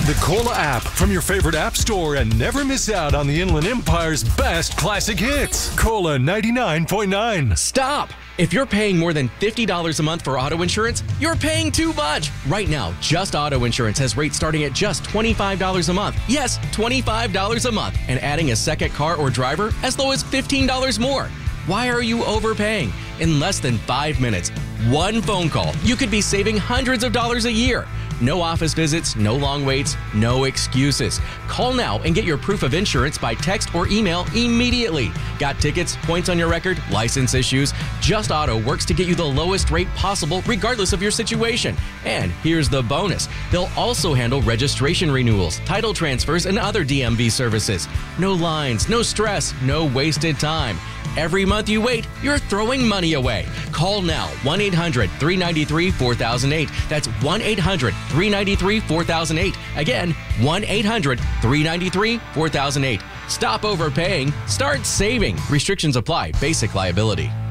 the Cola app from your favorite app store and never miss out on the Inland Empire's best classic hits. Cola 99.9. Stop! If you're paying more than $50 a month for auto insurance, you're paying too much. Right now, Just Auto Insurance has rates starting at just $25 a month. Yes, $25 a month. And adding a second car or driver as low as $15 more. Why are you overpaying? In less than 5 minutes, one phone call, you could be saving hundreds of dollars a year. No office visits, no long waits, no excuses. Call now and get your proof of insurance by text or email immediately. Got tickets, points on your record, license issues? Just Auto works to get you the lowest rate possible regardless of your situation. And here's the bonus. They'll also handle registration renewals, title transfers, and other DMV services. No lines, no stress, no wasted time. Every month you wait, you're throwing money away. Call now, 1-800-393-4008. That's 1-800-393-4008. Again, 1-800-393-4008. Stop overpaying. Start saving. Restrictions apply. Basic liability.